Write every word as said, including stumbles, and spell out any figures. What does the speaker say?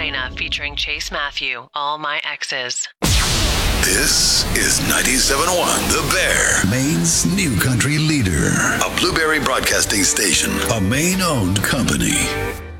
Elena featuring Chase Matthew, All My Exes. This is ninety-seven point one The Bear, Maine's new country leader. A Blueberry Broadcasting Station, a Maine-owned company.